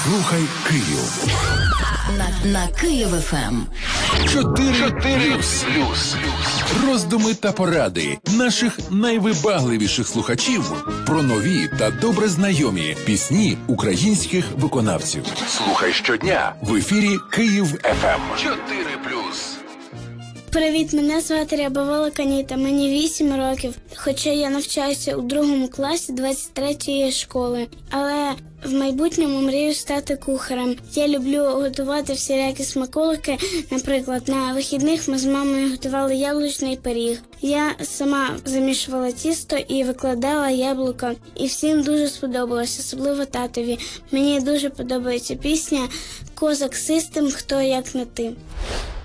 Слухай Київ. На Київ ФМ. 4+. Роздуми та поради наших найвибагливіших слухачів про нові та добре знайомі пісні українських виконавців. Слухай щодня в ефірі Київ ФМ. 4+. Привіт, мене звати Рябовола Каніта, мені 8 років, хоча я навчаюся у 2 класі 23-ї школи, але в майбутньому мрію стати кухарем. Я люблю готувати всілякі смаколики, наприклад, на вихідних ми з мамою готували яблучний пиріг. Я сама замішувала тісто і викладала яблука, і всім дуже сподобалось, особливо татові. Мені дуже подобається пісня «Козак Систем, хто як не ти».